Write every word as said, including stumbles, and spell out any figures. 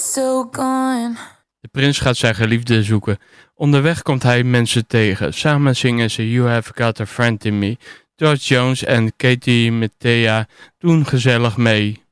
so gone. De prins gaat zijn geliefde zoeken. Onderweg komt hij mensen tegen. Samen zingen ze You Have Got a Friend in Me. George Jones en Katie Mattea doen gezellig mee.